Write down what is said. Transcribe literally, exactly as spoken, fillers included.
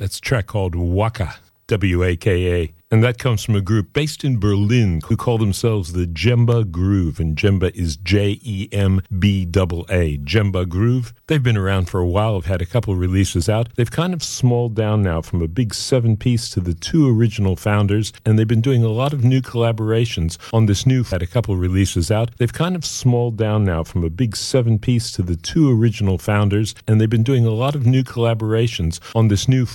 That's a track called Waka, W A K A. And that comes from a group based in Berlin who call themselves the Djemba Groove. And Djemba is J E M B A A. Djemba Groove. They've been around for a while. Have had a couple of releases out. They've kind of smalled down now from a big seven-piece to the two original founders. And they've been doing a lot of new collaborations on this new... Had a couple of releases out. They've kind of smalled down now from a big seven-piece to the two original founders. And they've been doing a lot of new collaborations on this new